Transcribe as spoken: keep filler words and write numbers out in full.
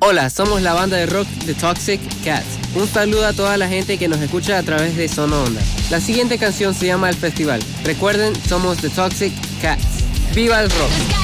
Hola, somos la banda de rock The Toxic Cats. Un saludo a toda la gente que nos escucha a través de Sono Onda. La siguiente canción se llama El Festival. Recuerden, somos The Toxic Cats. ¡Viva el rock!